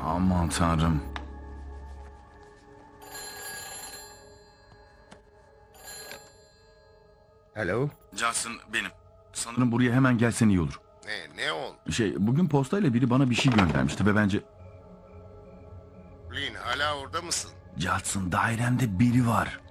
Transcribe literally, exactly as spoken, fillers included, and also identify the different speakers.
Speaker 1: Aman tanrım.
Speaker 2: Hello?
Speaker 1: Johnson benim. Sanırım buraya hemen gelsen iyi olur.
Speaker 2: Ne, ne oldu?
Speaker 1: Şey, bugün postayla biri bana bir şey göndermişti ve bence...
Speaker 2: Lynn hala orada mısın?
Speaker 1: Johnson, dairemde biri var.